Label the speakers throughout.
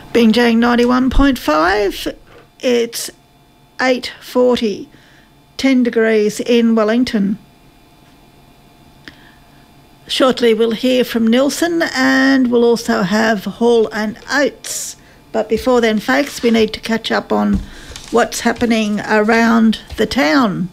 Speaker 1: Bingjang 91.5, it's 8:40, 10 degrees in Wellington. Shortly we'll hear from Nilsson and we'll also have Hall and Oates. But before then, folks, we need to catch up on what's happening around the town.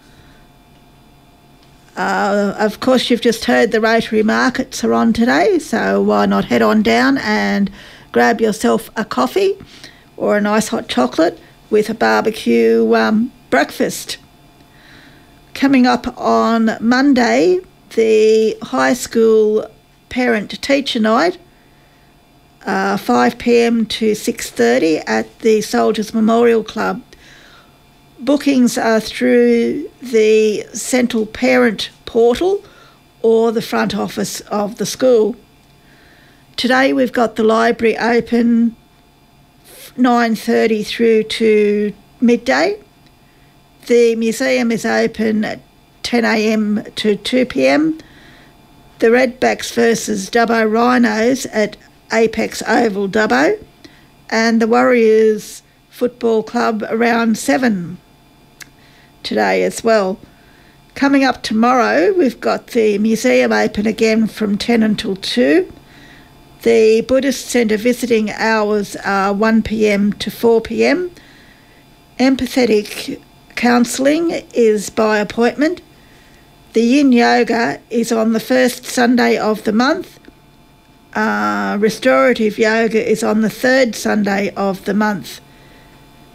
Speaker 1: Of course, you've just heard the Rotary Markets are on today, so why not head on down and grab yourself a coffee or a nice hot chocolate with a barbecue breakfast. Coming up on Monday, the high school parent-teacher night, 5 p.m. to 6:30 at the Soldiers Memorial Club. Bookings are through the Central Parent Portal or the front office of the school. Today we've got the library open 9:30 through to midday. The museum is open at 10 a.m. to 2 p.m. The Redbacks versus Dubbo Rhinos at Apex Oval, Dubbo, and the Warriors Football Club around 7 today as well. Coming up tomorrow, we've got the museum open again from 10 until 2. The Buddhist Centre visiting hours are 1 p.m. to 4 p.m. Empathetic counselling is by appointment. The Yin Yoga is on the first Sunday of the month. Restorative Yoga is on the third Sunday of the month.